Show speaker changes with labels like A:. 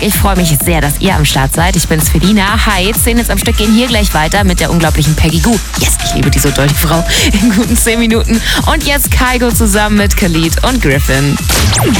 A: Ich freue mich sehr, dass ihr am Start seid. Ich bin's, Felina. Hi, 10 jetzt am Stück gehen hier gleich weiter mit der unglaublichen Peggy Gou. Yes, ich liebe diese deutsche Frau. In guten 10 Minuten. Und jetzt Kygo zusammen mit Khalid und Griffin.